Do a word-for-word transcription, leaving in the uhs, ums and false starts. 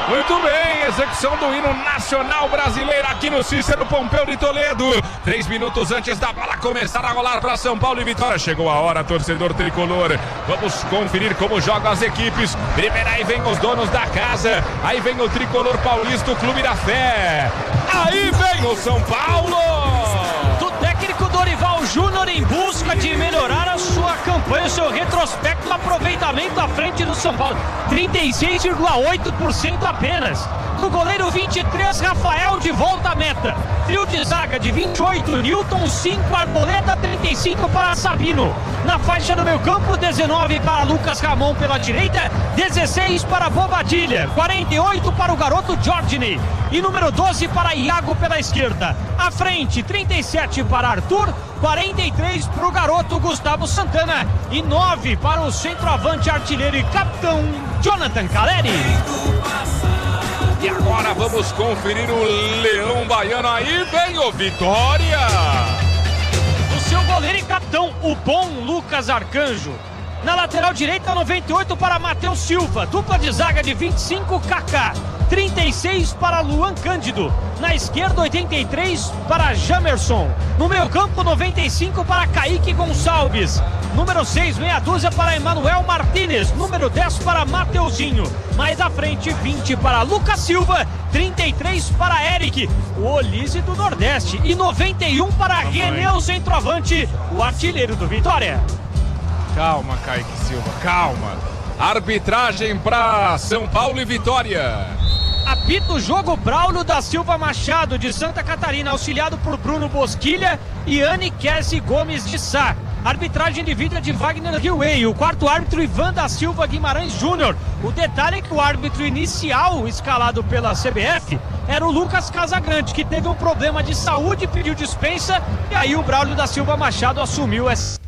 Muito bem, execução do hino nacional brasileiro aqui no Cícero Pompeu de Toledo. Três minutos antes da bola começar a rolar para São Paulo e Vitória. Chegou a hora, torcedor tricolor. Vamos conferir como jogam as equipes. Primeiro aí vem os donos da casa. Aí vem o tricolor paulista, o Clube da Fé. Aí vem o São Paulo. Do técnico Dorival Júnior em busca de melhorar a sua campanha, o seu retrospecto, aproveitamento à frente do São Paulo. trinta e seis vírgula oito por cento apenas. Do goleiro vinte e três, Rafael de volta à meta. Trio de zaga de vinte e oito, Newton, cinco, Arboleda, trinta e cinco para Sabino. Na faixa do meio campo, dezenove para Lucas Ramon pela direita, dezesseis para Bobadilha, quarenta e oito para o garoto Jorginho e número doze para Iago pela esquerda. À frente, trinta e sete para Arthur, quarenta e três para o garoto Gustavo Santana e nove para o centroavante, artilheiro e capitão Jonathan Caleri. E agora vamos conferir o Leão Baiano. Aí vem o Vitória. O seu goleiro e capitão, o bom Lucas Arcanjo. Na lateral direita, noventa e oito para Matheus Silva. Dupla de zaga de vinte e cinco, Kaká. trinta e seis para Luan Cândido. Na esquerda, oitenta e três para Jamerson. No meio campo, noventa e cinco para Kaique Gonçalves. Número seis, meia dúzia para Emanuel Martínez. Número dez para Mateuzinho. Mais à frente, vinte para Lucas Silva. trinta e três para Eric, o Olise do Nordeste. E noventa e um para René, o centroavante, o artilheiro do Vitória. Calma, Kaique Silva, calma. Arbitragem para São Paulo e Vitória. Apita o jogo Braulio da Silva Machado, de Santa Catarina, auxiliado por Bruno Bosquilha e Anne Kessi Gomes de Sá. Arbitragem de vida de Wagner Hillway. O quarto árbitro, Ivan da Silva Guimarães Júnior. O detalhe é que o árbitro inicial escalado pela C B F era o Lucas Casagrande, que teve um problema de saúde, pediu dispensa, e aí o Braulio da Silva Machado assumiu essa